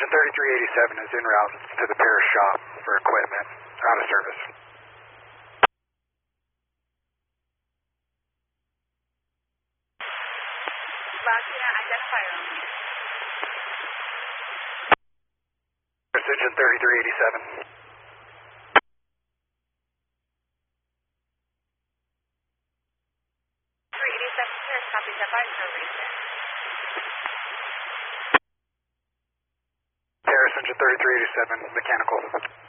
3387 is en route to the Paris shop for equipment. Out of service. Precision 3387. Paris engine 3387, mechanical.